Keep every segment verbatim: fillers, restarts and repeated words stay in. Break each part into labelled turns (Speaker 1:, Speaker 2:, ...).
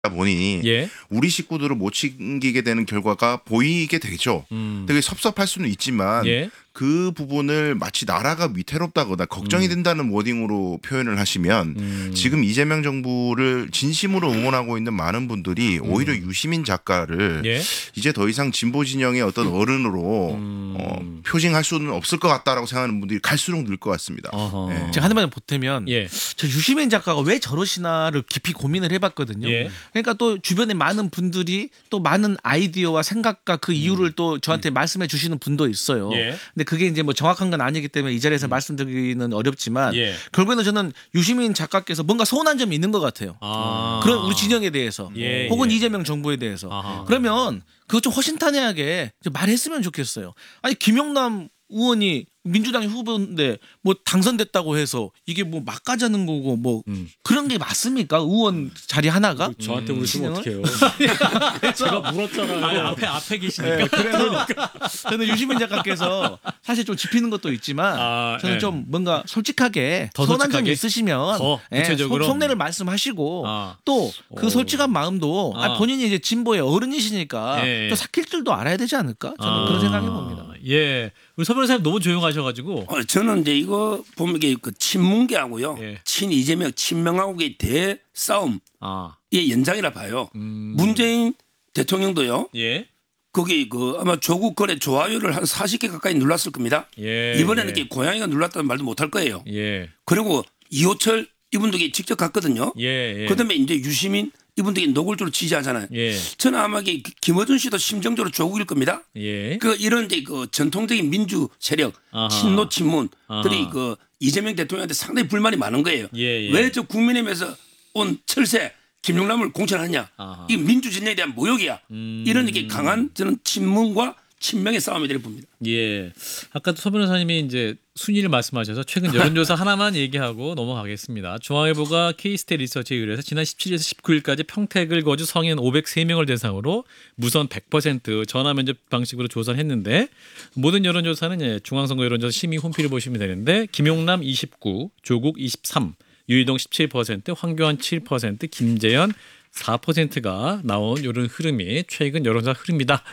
Speaker 1: 보니
Speaker 2: 예.
Speaker 1: 우리 식구들을 못 챙기게 되는 결과가 보이게 되죠.
Speaker 2: 음.
Speaker 1: 되게 섭섭할 수는 있지만
Speaker 2: 예.
Speaker 1: 그 부분을 마치 나라가 위태롭다거나 걱정이
Speaker 2: 음.
Speaker 1: 된다는 워딩으로 표현을 하시면
Speaker 2: 음.
Speaker 1: 지금 이재명 정부를 진심으로 응원하고 있는 많은 분들이
Speaker 2: 음.
Speaker 1: 오히려 유시민 작가를
Speaker 2: 예.
Speaker 1: 이제 더 이상 진보 진영의 어떤 어른으로
Speaker 2: 음.
Speaker 1: 어, 표징할 수는 없을 것 같다라고 생각하는 분들이 갈수록 늘 것 같습니다.
Speaker 2: 어허.
Speaker 1: 예.
Speaker 3: 제가 하나만 보태면
Speaker 2: 예.
Speaker 3: 저 유시민 작가가 왜 저러시나를 깊이 고민을 해봤거든요.
Speaker 2: 예.
Speaker 3: 그러니까 또 주변에 많은 분들이 또 많은 아이디어와 생각과 그 이유를 또 저한테 말씀해 주시는 분도 있어요.
Speaker 2: 예.
Speaker 3: 근데 그게 이제 뭐 정확한 건 아니기 때문에 이 자리에서 말씀드리기는 어렵지만
Speaker 2: 예.
Speaker 3: 결국에는 저는 유시민 작가께서 뭔가 서운한 점이 있는 것 같아요.
Speaker 2: 아.
Speaker 3: 그런 우리 진영에 대해서
Speaker 2: 예,
Speaker 3: 혹은
Speaker 2: 예.
Speaker 3: 이재명 정부에 대해서
Speaker 2: 아하.
Speaker 3: 그러면 그것 좀 허심탄회하게 좀 말했으면 좋겠어요. 아니 김영남 의원이 민주당 후보인데 뭐 당선됐다고 해서 이게 뭐 막가자는 거고 뭐
Speaker 2: 음.
Speaker 3: 그런 게 맞습니까? 의원 자리 하나가?
Speaker 4: 저한테 물으시면
Speaker 3: 진영을?
Speaker 4: 어떡해요? 제가 물었잖아요.
Speaker 2: 아니, 앞에 앞에 계시니까.
Speaker 3: 네, 그래서 저는 유시민 작가께서 사실 좀 짚히는 것도 있지만
Speaker 2: 아,
Speaker 3: 저는
Speaker 2: 예.
Speaker 3: 좀 뭔가 솔직하게
Speaker 2: 더
Speaker 3: 서운한 점이
Speaker 2: 솔직하게?
Speaker 3: 있으시면
Speaker 2: 더
Speaker 3: 예,
Speaker 2: 구체적으로?
Speaker 3: 속- 속내를 말씀하시고
Speaker 2: 아.
Speaker 3: 또 그
Speaker 2: 오.
Speaker 3: 솔직한 마음도
Speaker 2: 아.
Speaker 3: 아, 본인이 이제 진보의 어른이시니까
Speaker 2: 예, 예.
Speaker 3: 또 삭힐 줄도 알아야 되지 않을까? 저는
Speaker 2: 아.
Speaker 3: 그런 생각해 봅니다.
Speaker 2: 예. 우리 서 변호사님 너무 조용하셔가지고.
Speaker 5: 어, 저는 이제 이거 보면 이게 그 친문계하고요,
Speaker 2: 예.
Speaker 5: 친 이재명, 친명하고의 대싸움의
Speaker 2: 아.
Speaker 5: 연장이라 봐요.
Speaker 2: 음.
Speaker 5: 문재인 대통령도요.
Speaker 2: 예.
Speaker 5: 거기 그 아마 조국 거래 좋아요를 한 사십 개 가까이 눌렀을 겁니다.
Speaker 2: 예.
Speaker 5: 이번에는
Speaker 2: 예.
Speaker 5: 이렇게 고양이가 눌렀다는 말도 못 할 거예요.
Speaker 2: 예.
Speaker 5: 그리고 이호철 이분들이 직접 갔거든요.
Speaker 2: 예. 예.
Speaker 5: 그다음에 이제 유시민 이분들이 노골적으로 지지하잖아요.
Speaker 2: 예.
Speaker 5: 저는 아마 이게 김어준 씨도 심정적으로 조국일 겁니다.
Speaker 2: 예.
Speaker 5: 그 이런 이제 그 전통적인 민주 세력,
Speaker 2: 아하.
Speaker 5: 친노 친문들이
Speaker 2: 아하.
Speaker 5: 그 이재명 대통령한테 상당히 불만이 많은 거예요.
Speaker 2: 예, 예.
Speaker 5: 왜 저 국민의힘에서 온 철새 김용남을 공천하냐?
Speaker 2: 아하.
Speaker 5: 이 민주 진영에 대한 모욕이야.
Speaker 2: 음.
Speaker 5: 이런 이게 강한 저는 친문과 친명의 싸움이 될 봅니다.
Speaker 2: 예. 아까도 서 변호사님이 이제 순위를 말씀하셔서 최근 여론조사 하나만 얘기하고 넘어가겠습니다. 중앙일보가 K스테 리서치에 의뢰해서 지난 십칠일에서 십구일까지 평택을 거주 성인 오백삼 명을 대상으로 무선 백 퍼센트 전화 면접 방식으로 조사를 했는데 모든 여론조사는 예, 중앙선거 여론조사 심의 홈피를 보시면 되는데 김용남 이십구, 조국 이십삼, 유이동 십칠 퍼센트, 황교안 칠 퍼센트, 김재현 사 퍼센트가 나온 이런 흐름이 최근 여론조사 흐름이다.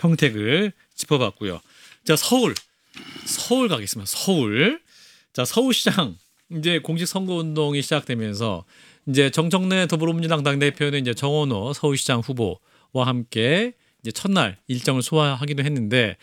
Speaker 2: 평택을 짚어봤고요. 자, 서울. 서울 가겠습니다. 서울. 자, 서울시장 이제 공식 선거 운동이 시작되면서 이제 정청래 더불어민주당 당대표는 이제 정원호 서울시장 후보와 함께 이제 첫날 일정을 소화하기도 했는데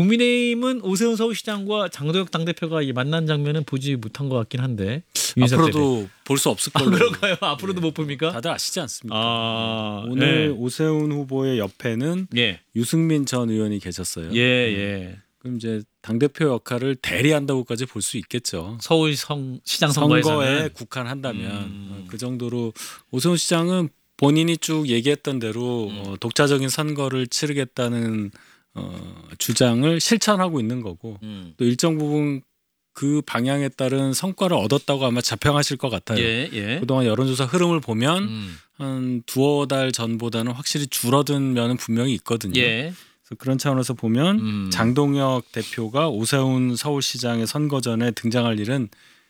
Speaker 2: 국민의힘은 오세훈 서울시장과 장도혁 당대표가 이 만난 장면은 보지 못한 것 같긴 한데
Speaker 4: 앞으로도 볼 수 없을
Speaker 2: 아,
Speaker 4: 걸로.
Speaker 2: 그런가요? 앞으로도 못 봅니까?
Speaker 4: 다들 아시지 않습니까?
Speaker 2: 아,
Speaker 4: 오늘
Speaker 2: 예.
Speaker 4: 오세훈 후보의 옆에는
Speaker 2: 예.
Speaker 4: 유승민 전 의원이 계셨어요.
Speaker 2: 예, 예.
Speaker 4: 그럼 이제 당 대표 역할을 대리한다고까지 볼 수 있겠죠.
Speaker 2: 서울 성 시장 선거에서는
Speaker 4: 선거에 국한한다면
Speaker 2: 음.
Speaker 4: 어, 그 정도로 오세훈 시장은 본인이 쭉 얘기했던 대로
Speaker 2: 음.
Speaker 4: 어, 독자적인 선거를 치르겠다는 어, 주장을 실천하고 있는 거고
Speaker 2: 음.
Speaker 4: 또 일정 부분 그 방향에 따른 성과를 얻었다고 아마 자평하실 것 같아요.
Speaker 2: 예, 예.
Speaker 4: 그동안 여론조사 흐름을 보면
Speaker 2: 음.
Speaker 4: 한 두어 달 전보다는 확실히 줄어든 면은 분명히 있거든요.
Speaker 2: 예.
Speaker 4: 그래서 그런 차원에서 보면
Speaker 2: 음.
Speaker 4: 장동혁 대표가 오세훈 서울시장의 선거전에 등장할 일은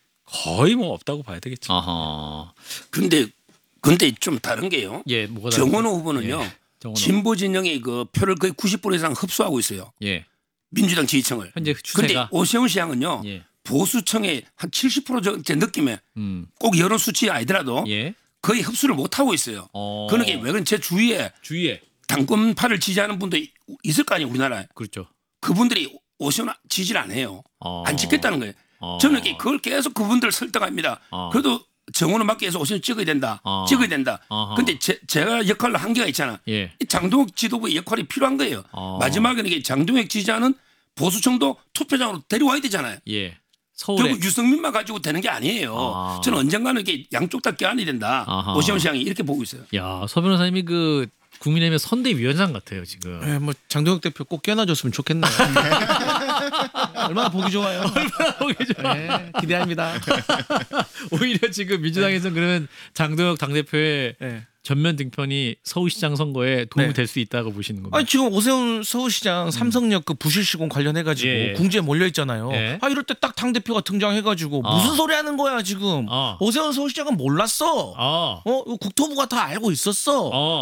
Speaker 4: 거의 뭐 없다고 봐야 되겠죠.
Speaker 2: 아하.
Speaker 5: 근데 근데 좀 다른 게요.
Speaker 2: 예, 뭐가 다르죠?
Speaker 5: 정원호 후보는요.
Speaker 2: 예, 정원호.
Speaker 5: 진보 진영의 그 표를 거의 구십 퍼센트 이상 흡수하고 있어요.
Speaker 2: 예.
Speaker 5: 민주당 지지층을.
Speaker 2: 현재
Speaker 5: 근데
Speaker 2: 추세가
Speaker 5: 오세훈 시장은요.
Speaker 2: 예.
Speaker 5: 보수층의 한 칠십 퍼센트 제 느낌에
Speaker 2: 음.
Speaker 5: 꼭 여론 수치 아니더라도
Speaker 2: 예.
Speaker 5: 거의 흡수를 못 하고 있어요.
Speaker 2: 어.
Speaker 5: 그런 게 왜 그런 제 주위에
Speaker 2: 주위에
Speaker 5: 당권파를 지지하는 분도 있을 거 아니에요, 우리나라에.
Speaker 2: 그렇죠.
Speaker 5: 그분들이 오세훈 지지를 안 해요.
Speaker 2: 어.
Speaker 5: 안 찍겠다는 거예요.
Speaker 2: 어.
Speaker 5: 저는 이렇게 그걸 계속 그분들 설득합니다.
Speaker 2: 어.
Speaker 5: 그래도 정원을 맞기 위해서 오세훈 찍어야 된다.
Speaker 2: 어.
Speaker 5: 찍어야 된다.
Speaker 2: 어허.
Speaker 5: 근데 제, 제가 역할로 한계가 있잖아.
Speaker 2: 예.
Speaker 5: 이 장동혁 지도부의 역할이 필요한 거예요.
Speaker 2: 어.
Speaker 5: 마지막에는 이게 장동혁 지지하는 보수층도 투표장으로 데려와야 되잖아요.
Speaker 2: 예. 서울에
Speaker 5: 결국 유승민만 가지고 되는 게 아니에요.
Speaker 2: 아.
Speaker 5: 저는 언젠가는 이게 양쪽 다 껴안이 된다.
Speaker 2: 아하.
Speaker 5: 오세훈 시장이 이렇게 보고 있어요.
Speaker 2: 야, 서 변호사님이 그 국민의힘의 선대위원장 같아요, 지금.
Speaker 3: 예, 뭐 장동혁 대표 꼭 껴놔줬으면 좋겠네요. 얼마나 보기 좋아요.
Speaker 2: 보기 좋아.
Speaker 3: 예, 기대합니다.
Speaker 2: 오히려 지금 민주당에서 그러면 장동혁 당대표의
Speaker 3: 예.
Speaker 2: 전면 등편이 서울시장 선거에 도움이
Speaker 3: 네.
Speaker 2: 될 수 있다고 보시는 겁니다.
Speaker 3: 아니 지금 오세훈 서울시장 삼성역 그 부실 시공 관련해가지고
Speaker 2: 예, 예.
Speaker 3: 궁지에 몰려 있잖아요.
Speaker 2: 예.
Speaker 3: 아 이럴 때 딱 당 대표가 등장해가지고
Speaker 2: 어.
Speaker 3: 무슨 소리 하는 거야 지금?
Speaker 2: 어.
Speaker 3: 오세훈 서울시장은 몰랐어.
Speaker 2: 어.
Speaker 3: 어 국토부가 다 알고 있었어.
Speaker 2: 어.